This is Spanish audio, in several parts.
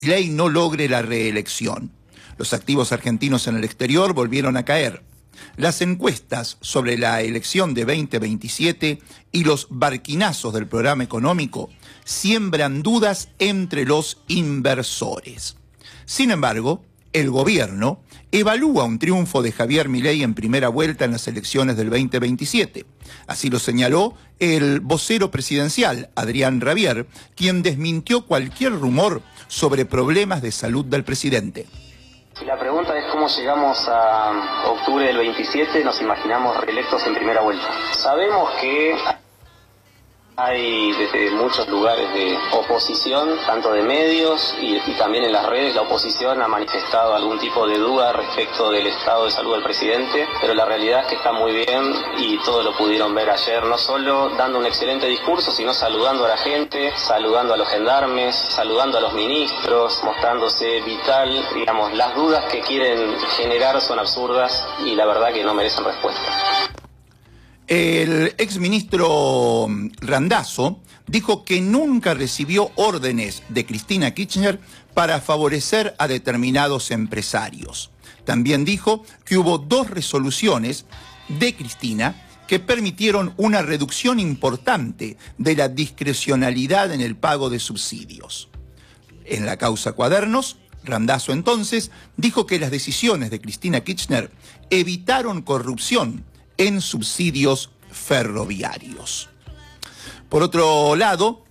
Milei no logre la reelección. Los activos argentinos en el exterior volvieron a caer. Las encuestas sobre la elección de 2027 y los barquinazos del programa económico siembran dudas entre los inversores. Sin embargo, el gobierno evalúa un triunfo de Javier Milei en primera vuelta en las elecciones del 2027. Así lo señaló el vocero presidencial, Adrián Rabier, quien desmintió cualquier rumor sobre problemas de salud del presidente. Si la pregunta es cómo llegamos a octubre del 27, nos imaginamos reelectos en primera vuelta. Sabemos que hay desde muchos lugares de oposición, tanto de medios y también en las redes, la oposición ha manifestado algún tipo de duda respecto del estado de salud del presidente, pero la realidad es que está muy bien y todos lo pudieron ver ayer, no solo dando un excelente discurso, sino saludando a la gente, saludando a los gendarmes, saludando a los ministros, mostrándose vital. Digamos, las dudas que quieren generar son absurdas y la verdad que no merecen respuesta. El exministro Randazzo dijo que nunca recibió órdenes de Cristina Kirchner para favorecer a determinados empresarios. También dijo que hubo 2 resoluciones de Cristina que permitieron una reducción importante de la discrecionalidad en el pago de subsidios. En la causa Cuadernos, Randazzo entonces dijo que las decisiones de Cristina Kirchner evitaron corrupción en subsidios ferroviarios. Por otro lado,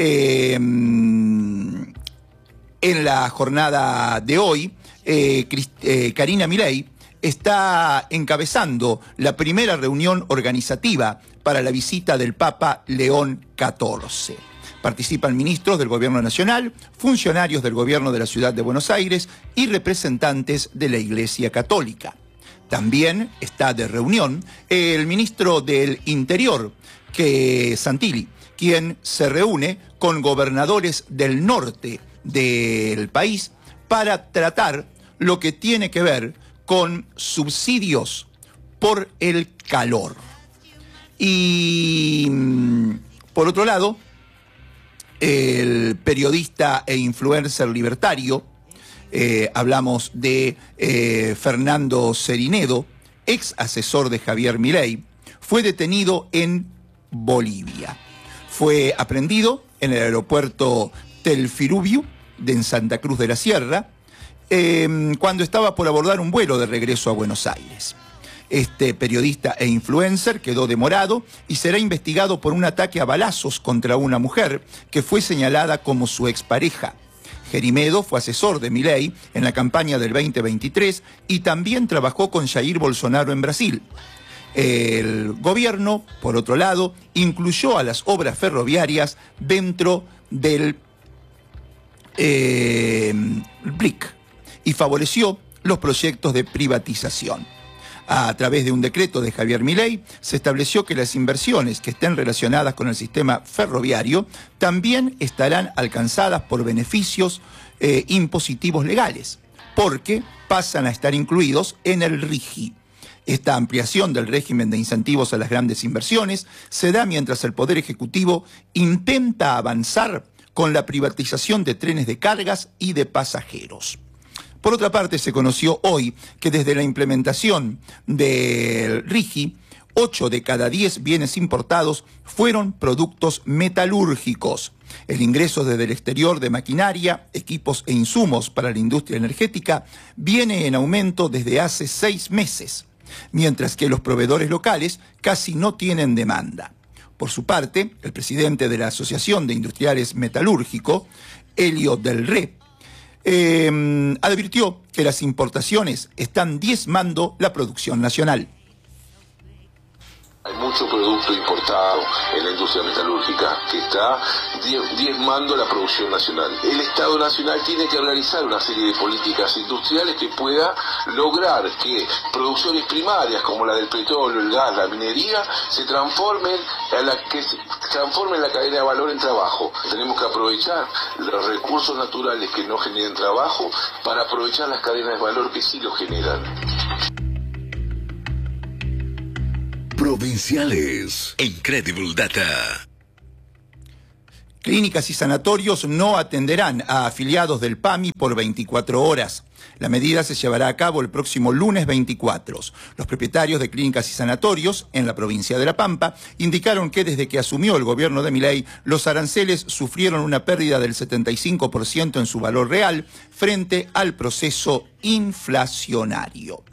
en la jornada de hoy, Karina Milei está encabezando la primera reunión organizativa para la visita del Papa León XIV. Participan ministros del Gobierno Nacional, funcionarios del Gobierno de la Ciudad de Buenos Aires y representantes de la Iglesia Católica. También está de reunión el ministro del Interior, Santilli, quien se reúne con gobernadores del norte del país para tratar lo que tiene que ver con subsidios por el calor. Y por otro lado, el periodista e influencer libertario, hablamos de Fernando Cerinedo, ex asesor de Javier Milei, fue detenido en Bolivia. Fue aprehendido en el aeropuerto Telfirubiu en Santa Cruz de la Sierra, cuando estaba por abordar un vuelo de regreso a Buenos Aires. Este periodista e influencer quedó demorado y será investigado por un ataque a balazos contra una mujer que fue señalada como su expareja. Cerinedo fue asesor de Milei en la campaña del 2023 y también trabajó con Jair Bolsonaro en Brasil. El gobierno, por otro lado, incluyó a las obras ferroviarias dentro del BRIC y favoreció los proyectos de privatización. A través de un decreto de Javier Milei, se estableció que las inversiones que estén relacionadas con el sistema ferroviario también estarán alcanzadas por beneficios impositivos legales, porque pasan a estar incluidos en el RIGI. Esta ampliación del régimen de incentivos a las grandes inversiones se da mientras el Poder Ejecutivo intenta avanzar con la privatización de trenes de cargas y de pasajeros. Por otra parte, se conoció hoy que desde la implementación del RIGI, 8 de cada 10 bienes importados fueron productos metalúrgicos. El ingreso desde el exterior de maquinaria, equipos e insumos para la industria energética viene en aumento desde hace 6 meses, mientras que los proveedores locales casi no tienen demanda. Por su parte, el presidente de la Asociación de Industriales Metalúrgicos, Elio Del Rey, advirtió que las importaciones están diezmando la producción nacional. Hay mucho producto importado en la industria metalúrgica que está diezmando la producción nacional. El Estado Nacional tiene que realizar una serie de políticas industriales que pueda lograr que producciones primarias como la del petróleo, el gas, la minería, se transformen en la cadena de valor en trabajo. Tenemos que aprovechar los recursos naturales que no generen trabajo para aprovechar las cadenas de valor que sí lo generan. Provinciales. Incredible Data. Clínicas y sanatorios no atenderán a afiliados del PAMI por 24 horas. La medida se llevará a cabo el próximo lunes 24. Los propietarios de clínicas y sanatorios en la provincia de La Pampa indicaron que desde que asumió el gobierno de Milei, los aranceles sufrieron una pérdida del 75% en su valor real frente al proceso inflacionario.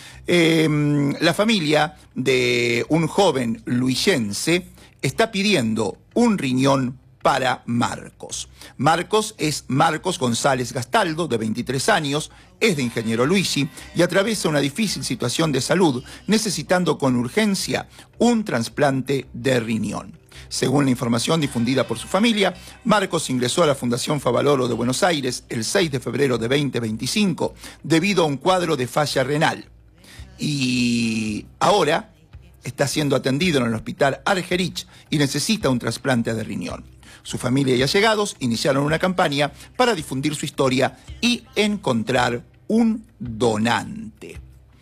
La familia de un joven luisense está pidiendo un riñón para Marcos. Marcos es Marcos González Gastaldo, de 23 años, es de Ingeniero Luisi y atraviesa una difícil situación de salud, necesitando con urgencia un trasplante de riñón. Según la información difundida por su familia, Marcos ingresó a la Fundación Favaloro de Buenos Aires el 6 de febrero de 2025 debido a un cuadro de falla renal. Y ahora está siendo atendido en el hospital Argerich y necesita un trasplante de riñón. Su familia y allegados iniciaron una campaña para difundir su historia y encontrar un donante.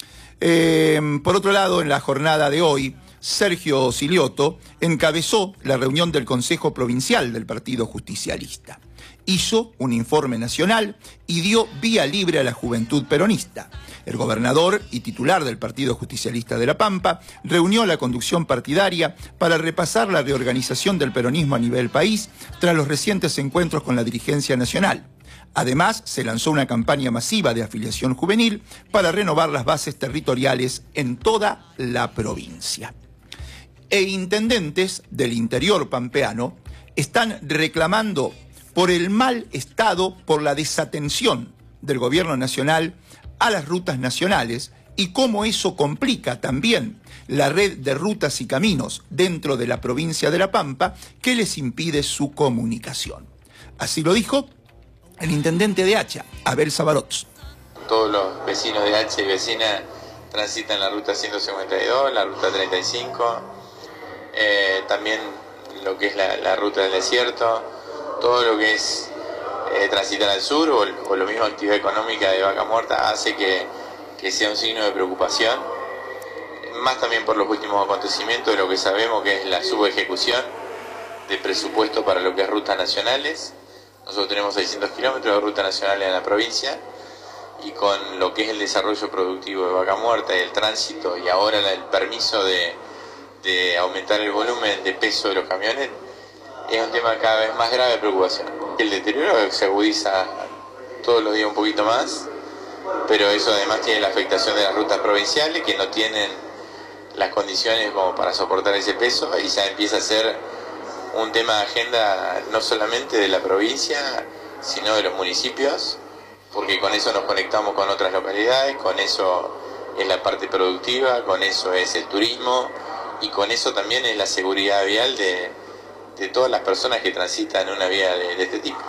Por otro lado, en la jornada de hoy, Sergio Silioto encabezó la reunión del Consejo Provincial del Partido Justicialista. Hizo un informe nacional y dio vía libre a la juventud peronista. El gobernador y titular del Partido Justicialista de La Pampa reunió a la conducción partidaria para repasar la reorganización del peronismo a nivel país tras los recientes encuentros con la dirigencia nacional. Además, se lanzó una campaña masiva de afiliación juvenil para renovar las bases territoriales en toda la provincia. E intendentes del interior pampeano están reclamando por el mal estado, por la desatención del gobierno nacional a las rutas nacionales y cómo eso complica también la red de rutas y caminos dentro de la provincia de La Pampa que les impide su comunicación. Así lo dijo el intendente de Hacha, Abel Sabarots. Todos los vecinos de Hacha y vecinas transitan la ruta 152, la ruta 35, también lo que es la ruta del desierto, todo lo que es transitar al sur o lo mismo actividad económica de Vaca Muerta hace que sea un signo de preocupación, más también por los últimos acontecimientos de lo que sabemos que es la subejecución de presupuesto para lo que es rutas nacionales. Nosotros tenemos 600 kilómetros de ruta nacional en la provincia y con lo que es el desarrollo productivo de Vaca Muerta y el tránsito y ahora el permiso de aumentar el volumen de peso de los camiones, es un tema cada vez más grave de preocupación. El deterioro se agudiza todos los días un poquito más, pero eso además tiene la afectación de las rutas provinciales que no tienen las condiciones como para soportar ese peso y ya empieza a ser un tema de agenda no solamente de la provincia, sino de los municipios, porque con eso nos conectamos con otras localidades, con eso es la parte productiva, con eso es el turismo y con eso también es la seguridad vial de todas las personas que transitan una vía de este tipo.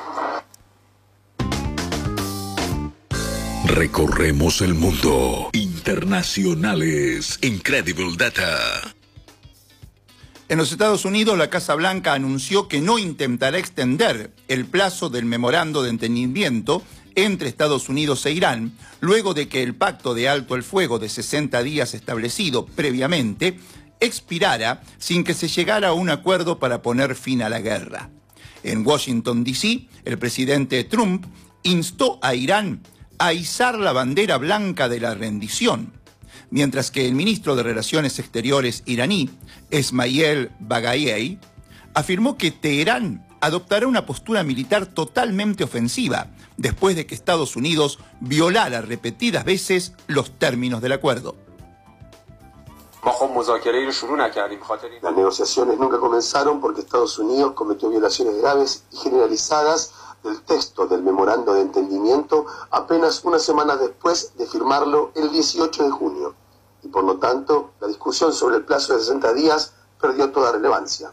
Recorremos el mundo. Internacionales. Incredible Data. En los Estados Unidos, la Casa Blanca anunció que no intentará extender el plazo del memorando de entendimiento entre Estados Unidos e Irán, luego de que el pacto de alto el fuego de 60 días establecido previamente expirara sin que se llegara a un acuerdo para poner fin a la guerra. En Washington, D.C., el presidente Trump instó a Irán a izar la bandera blanca de la rendición, mientras que el ministro de Relaciones Exteriores iraní, Esmail Baghaei, afirmó que Teherán adoptará una postura militar totalmente ofensiva después de que Estados Unidos violara repetidas veces los términos del acuerdo. Las negociaciones nunca comenzaron porque Estados Unidos cometió violaciones graves y generalizadas del texto del memorando de entendimiento apenas una semana después de firmarlo el 18 de junio. Y por lo tanto, la discusión sobre el plazo de 60 días perdió toda relevancia.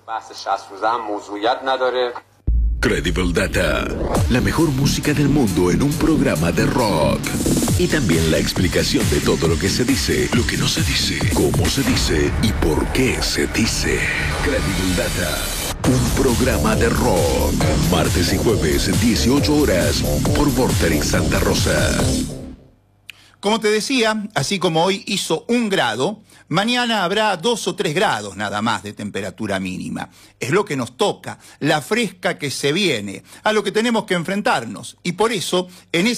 Credible Data. La mejor música del mundo en un programa de rock. Y también la explicación de todo lo que se dice, lo que no se dice, cómo se dice y por qué se dice. Credible Data. Un programa de rock. Martes y jueves, 18 horas, por Vorterix Santa Rosa. Como te decía, así como hoy hizo 1 grado, mañana habrá 2 o 3 grados nada más de temperatura mínima. Es lo que nos toca, la fresca que se viene, a lo que tenemos que enfrentarnos. Y por eso, en